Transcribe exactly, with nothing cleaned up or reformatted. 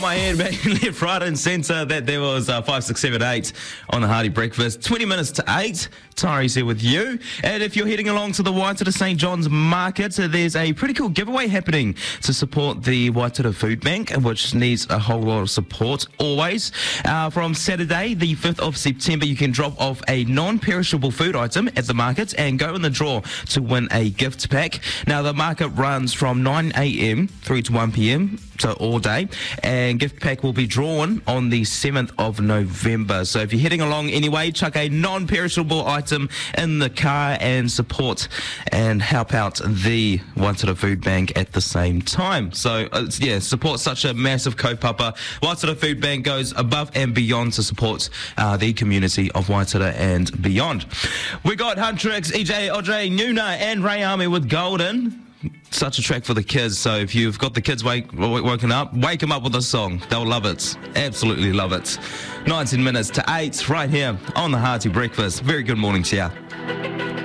My head back left, right and centre that there was uh, five, six, seven, eight on the Hearty Breakfast. twenty minutes to eight. Tyrese here with you. And if you're heading along to the Waitara Saint John's Market, uh, there's a pretty cool giveaway happening to support the Waitara Food Bank, which needs a whole lot of support always. Uh, from Saturday, the fifth of September, you can drop off a non-perishable food item at the market and go in the draw to win a gift pack. Now, the market runs from nine a.m. through to one p.m. so all day, and gift pack will be drawn on the seventh of November. So if you're heading along anyway, chuck a non-perishable item in the car and support and help out the Waitara Food Bank at the same time. So uh, yeah, support such a massive kaupapa. Waitara Food Bank goes above and beyond to support uh, the community of Waitara and beyond. We got Huntrix, E J, Audrey, Nuna and Ray Army with Golden. Such a track for the kids, so if you've got the kids wake, woken up, wake them up with a song. They'll love it. Absolutely love it. nineteen minutes to eight right here on the Hearty Breakfast. Very good morning to you.